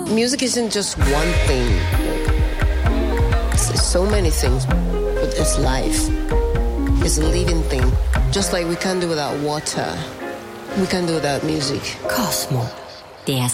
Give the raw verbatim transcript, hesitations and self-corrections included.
music isn't just one thing. It's, it's so many things. But it's life. It's a living thing. Just like we can't do without water. We can't do without music. Cosmo, der